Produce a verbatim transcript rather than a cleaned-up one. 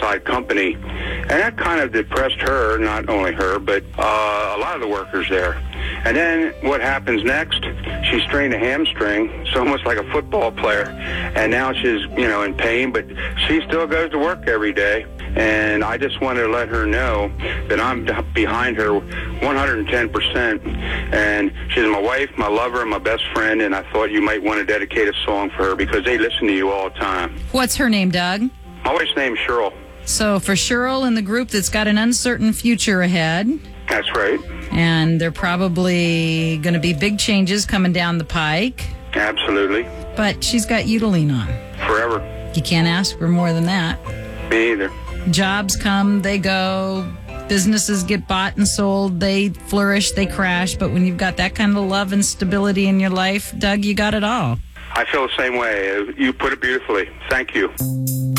outside company. And that kind of depressed her, not only her, but uh, a lot of the workers there. And then what happens next? She strained a hamstring. It's almost like a football player. And now she's, you know, in pain, but she still goes to work every day. And I just wanted to let her know that I'm behind her one hundred ten percent. And she's my wife, my lover, my best friend, and I thought you might want to dedicate a song for her because they listen to you all the time. What's her name, Doug? My wife's name is Cheryl. So for Cheryl in the group that's got an uncertain future ahead. That's right. And there are probably going to be big changes coming down the pike. Absolutely. But she's got you to lean on. Forever. You can't ask for more than that. Me either. Jobs come, they go. Businesses get bought and sold. They flourish, they crash. But when you've got that kind of love and stability in your life, Doug, you got it all. I feel the same way. You put it beautifully. Thank you.